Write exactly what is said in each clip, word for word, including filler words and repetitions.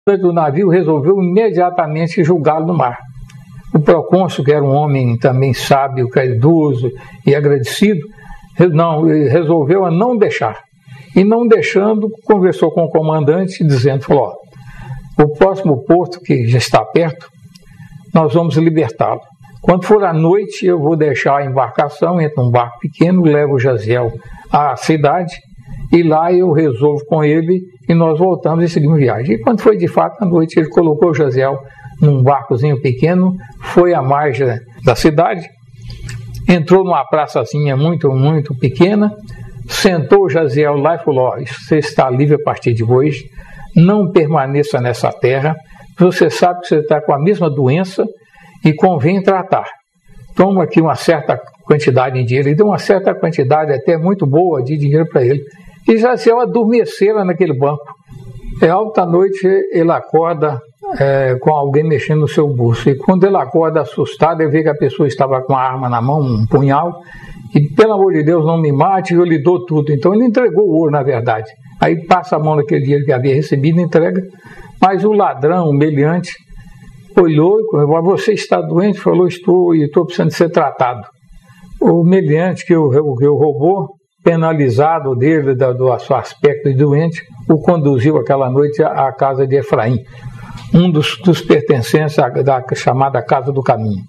do navio resolveu imediatamente julgá-lo no mar. O procônsul, que era um homem também sábio, caridoso e agradecido, não, resolveu a não deixar. E não deixando, conversou com o comandante, dizendo, falou, ó, o próximo porto, que já está perto, nós vamos libertá-lo. Quando for à noite, eu vou deixar a embarcação, entro num barco pequeno, levo o Jaziel à cidade, e lá eu resolvo com ele, e nós voltamos e seguimos viagem. E quando foi de fato à noite, ele colocou o Jaziel num barcozinho pequeno, foi à margem da cidade, entrou numa praçazinha muito, muito pequena, sentou o Jaziel lá e falou, ó, você está livre a partir de hoje, não permaneça nessa terra, você sabe que você está com a mesma doença e convém tratar. Toma aqui uma certa quantidade de dinheiro, ele deu uma certa quantidade até muito boa de dinheiro para ele. E Jaziel adormecera naquele banco. É alta noite, ele acorda é, com alguém mexendo no seu bolso. E quando ele acorda assustado, ele vê que a pessoa estava com a arma na mão, um punhal, e pelo amor de Deus, não me mate, eu lhe dou tudo. Então ele entregou o ouro, na verdade. Aí passa a mão naquele dinheiro que havia recebido e entrega. Mas o ladrão, o meliante, olhou e falou, você está doente? Falou, estou e estou precisando de ser tratado. O meliante que o, que o roubou, penalizado dele, do, do seu aspecto de doente, o conduziu aquela noite à, à casa de Efraim, um dos, dos pertencentes à, da chamada Casa do Caminho.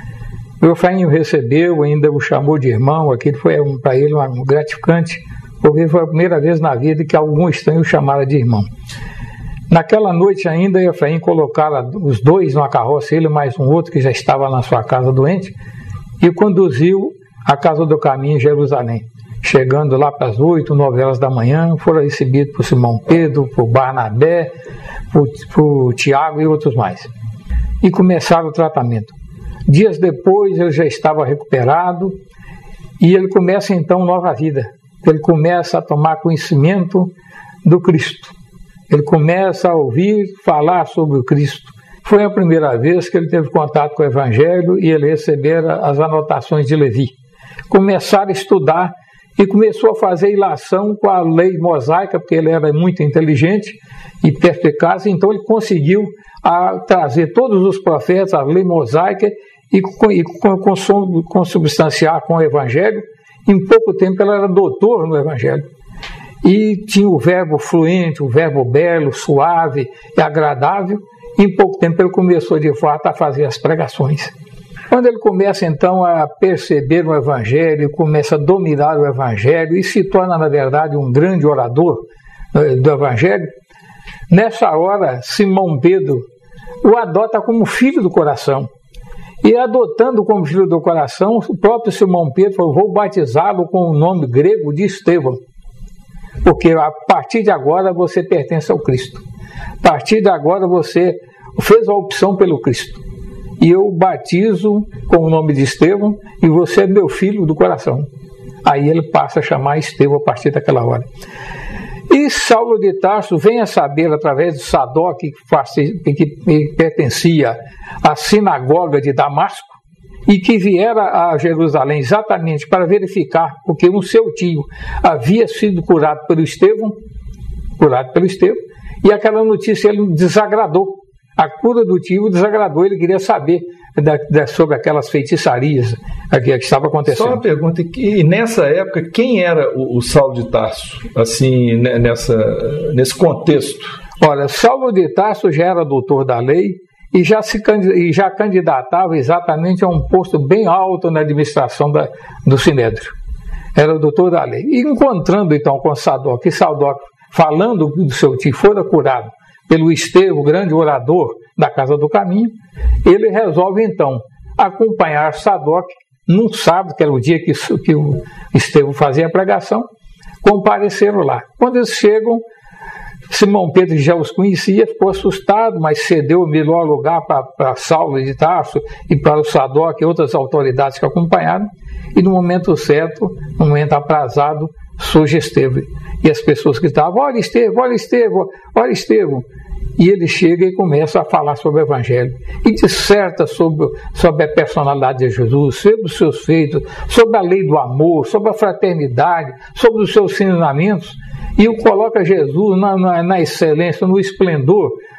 O Efraim o recebeu, ainda o chamou de irmão, aquilo foi um, para ele um gratificante, porque foi a primeira vez na vida que algum estranho o chamara de irmão. Naquela noite ainda, Efraim colocara os dois numa carroça, ele mais um outro que já estava na sua casa doente, e conduziu à Casa do Caminho em Jerusalém. Chegando lá para as oito, nove horas da manhã, foram recebidos por Simão Pedro, por Barnabé, por, por Tiago e outros mais. E começaram o tratamento. Dias depois, ele já estava recuperado e ele começa então nova vida. Ele começa a tomar conhecimento do Cristo. Ele começa a ouvir falar sobre o Cristo. Foi a primeira vez que ele teve contato com o Evangelho e ele recebera as anotações de Levi. Começaram a estudar e começou a fazer ilação com a lei mosaica, porque ele era muito inteligente e perspicaz, então ele conseguiu a, trazer todos os profetas, a lei mosaica, e, e consubstanciar com o Evangelho. Em pouco tempo ele era doutor no Evangelho. E tinha o verbo fluente, o verbo belo, suave e agradável. Em pouco tempo ele começou de fato a fazer as pregações. Quando ele começa então a perceber o Evangelho, começa a dominar o Evangelho e se torna na verdade um grande orador do Evangelho, nessa hora Simão Pedro o adota como filho do coração. E adotando como filho do coração, o próprio Simão Pedro falou, vou batizá-lo com o nome grego de Estevão, porque a partir de agora você pertence ao Cristo. A partir de agora você fez a opção pelo Cristo. E eu batizo com o nome de Estevão e você é meu filho do coração. Aí ele passa a chamar Estevão a partir daquela hora. E Saulo de Tarso vem a saber, através de Sadoc, que pertencia à sinagoga de Damasco, e que viera a Jerusalém exatamente para verificar, porque um seu tio havia sido curado pelo Estevão, curado pelo Estevão, e aquela notícia ele desagradou. A cura do tio desagradou, ele queria saber da, da, sobre aquelas feitiçarias que, que estava acontecendo. Só uma pergunta, e nessa época, quem era o, o Saulo de Tarso, assim, nessa, nesse contexto? Olha, Saulo de Tarso já era doutor da lei e já, se, e já candidatava exatamente a um posto bem alto na administração da, do Sinédrio. Era o doutor da lei. E encontrando então com Sadoc, e Sadoc falando do seu tio, fora curado pelo Estevão, grande orador da Casa do Caminho, ele resolve então acompanhar Sadoc num sábado, que era o dia que, que o Estevão fazia a pregação, compareceram lá. Quando eles chegam, Simão Pedro já os conhecia, ficou assustado, mas cedeu o melhor lugar para Saulo de Tarso e para o Sadoc e outras autoridades que acompanharam, e no momento certo, no momento aprazado, surge Estevão. E as pessoas que estavam, olha Estevão, olha Estevão, olha Estevão. E ele chega e começa a falar sobre o Evangelho. E disserta sobre, sobre a personalidade de Jesus, sobre os seus feitos, sobre a lei do amor, sobre a fraternidade, sobre os seus ensinamentos. E o coloca Jesus na, na, na excelência, no esplendor